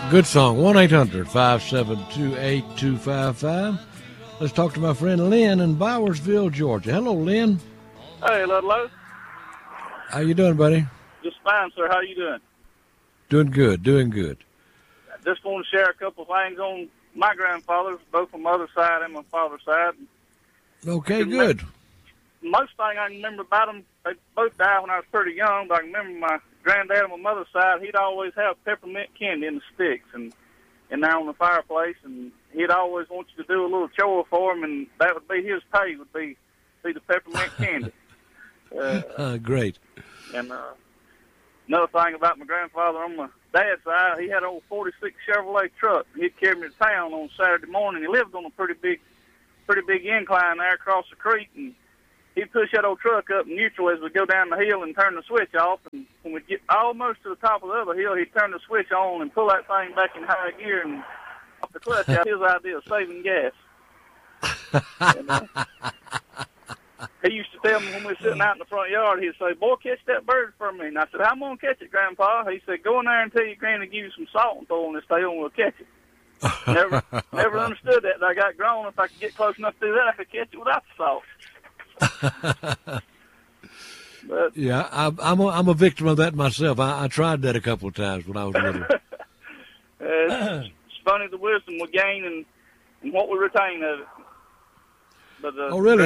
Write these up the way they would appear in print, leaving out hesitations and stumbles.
Good song. 1-800-572-8255. Let's talk to my friend Lynn in Bowersville, Georgia. Hello, Lynn. Hey, Ludlow. How you doing, buddy? Just fine, sir. How you doing? Doing good, doing good. I just want to share a couple of things on my grandfathers, both from mother's side and my father's side. Okay, good. Most thing I can remember about them, they both died when I was pretty young, but I can remember my granddad on my mother's side, he'd always have peppermint candy in the sticks and there on the fireplace, and he'd always want you to do a little chore for him, and that would be his pay, would be the peppermint candy. Great. And another thing about my grandfather on my dad's side, he had an old 46 Chevrolet truck. He'd carry me to town on Saturday morning. He lived on a pretty big incline there across the creek, and he'd push that old truck up in neutral as we go down the hill and turn the switch off. And when we get almost to the top of the other hill, he'd turn the switch on and pull that thing back in high gear and off the clutch out. His idea of saving gas. And, he used to tell me when we were sitting out in the front yard, he'd say, "Boy, catch that bird for me." And I said, "How am I going to catch it, Grandpa?" He said, "Go in there and tell your granny to give you some salt and throw on this tail and we'll catch it." Never understood that. I got grown. If I could get close enough to do that, I could catch it without the salt. But, yeah, I'm a victim of that myself. I tried that a couple of times when I was little. It's funny the wisdom we gain and what we retain of it. But, really?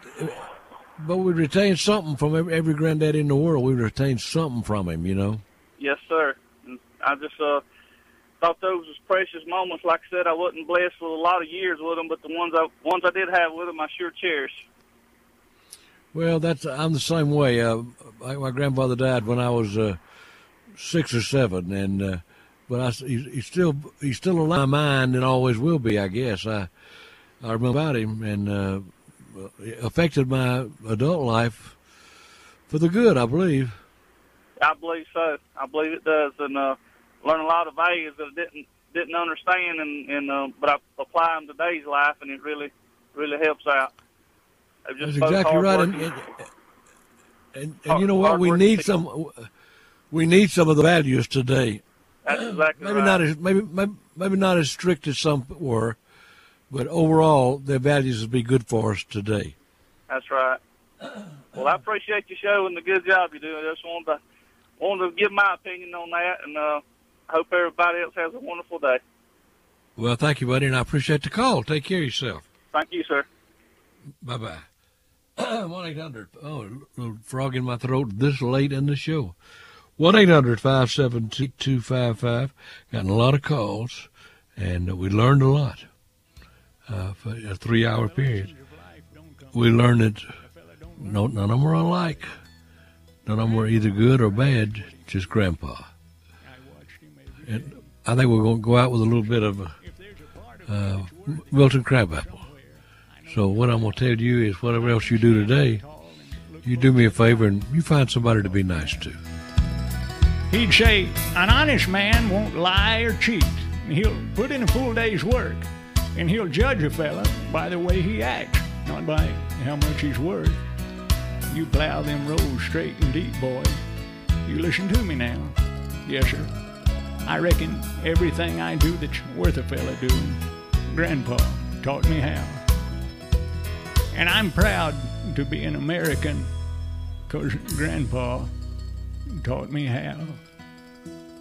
But we retain something from every granddaddy in the world. We retain something from him, you know. Yes, sir. And I just thought those was precious moments. Like I said, I wasn't blessed with a lot of years with them, but the ones I did have with them, I sure cherish. Well, I'm the same way. My grandfather died when I was 6 or 7, and but he's still alive in my mind and always will be, I guess. I remember about him, and it affected my adult life for the good, I believe. I believe so. I believe it does, and learn a lot of values that I didn't understand, and but I apply them to today's life, and it really helps out. That's exactly right, and you know what? We need some of the values today. That's exactly maybe right. Maybe not as strict as some were, but overall, their values would be good for us today. That's right. Well, I appreciate your show and the good job you're doing. I just wanted to give my opinion on that, and I hope everybody else has a wonderful day. Well, thank you, buddy, and I appreciate the call. Take care of yourself. Thank you, sir. Bye-bye. 1-800. Oh, a little frog in my throat this late in the show. 1-800-572-8255. Gotten a lot of calls, and we learned a lot for a 3-hour period. We learned that none of them were alike. None of them were either good or bad, just Grandpa. And I think we're going to go out with a little bit of Milton Crabapple. So what I'm going to tell you is whatever else you do today, you do me a favor and you find somebody to be nice to. He'd say, an honest man won't lie or cheat. He'll put in a full day's work, and he'll judge a fella by the way he acts, not by how much he's worth. You plow them roads straight and deep, boy. You listen to me now. Yes, sir. I reckon everything I do that's worth a fella doing, Grandpa taught me how. And I'm proud to be an American, 'cause Grandpa taught me how.